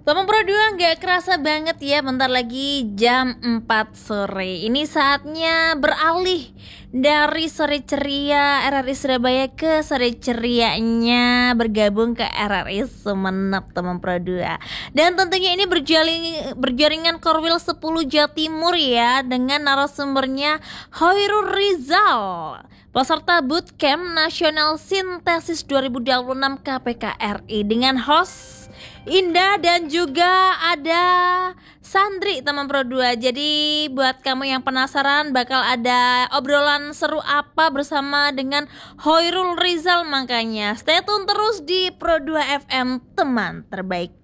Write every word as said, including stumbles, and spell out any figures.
Teman Pro dua, nggak kerasa banget ya, bentar lagi jam empat sore. Ini saatnya beralih dari sore ceria R R I Surabaya ke sore cerianya bergabung ke R R I Sumeneb, teman Pro dua. Dan tentunya ini berjaring, berjaringan Korwil sepuluh Jawa Timur ya, dengan narasumbernya Hoirul Rizal, peserta Bootcamp Nasional Sintesis dua ribu dua puluh enam K P K R I, dengan host Indah dan juga ada Sandri, teman Pro dua. Jadi buat kamu yang penasaran bakal ada obrolan seru apa bersama dengan Hoirul Rizal, makanya stay tune terus di Pro dua F M, teman terbaik.